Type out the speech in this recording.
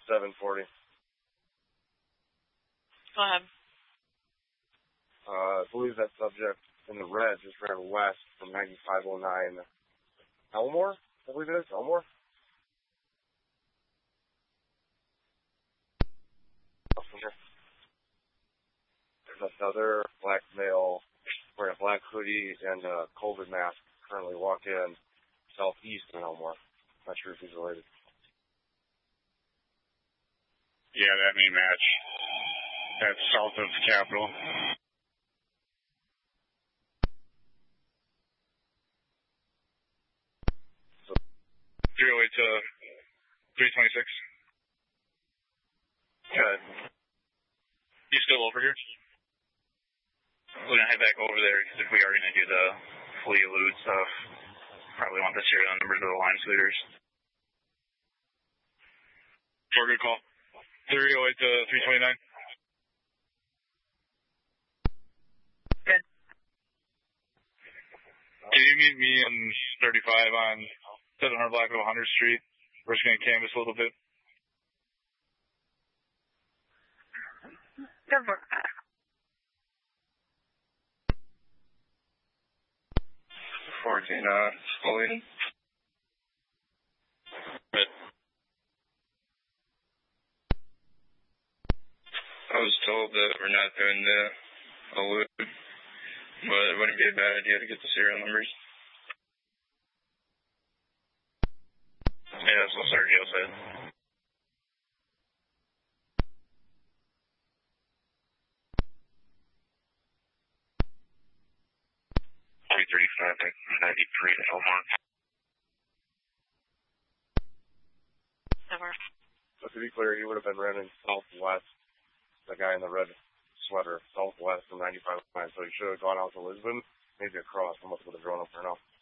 740. Go ahead. I believe that subject in the red just ran west from 9509 Elmore, I believe it is, Elmore? There's another black male wearing a black hoodie and a COVID mask currently walk in southeast in Elmore. Not sure if he's related. Yeah, that may match. That's south of Capitol. So 308 to 326. Good. You still over here? We're going to head back over there because if we are going to do the fully elude stuff, probably want the serial numbers of the line scooters. Good call. 308 to 329. Good. Can you meet me in 35 on 700 block of 100th Street? We're just going to canvas a little bit. Good work. 14, fully. Good. I was told that we're not doing the elude, but it wouldn't be a bad idea to get the serial numbers. Yeah, that's what Sergio said. $335.93 to Elmore. Over. So to be clear, he would have been running southwest, the guy in the red sweater, southwest from 95 line, so he should have gone out to Lisbon, maybe across, almost would have drawn up there now.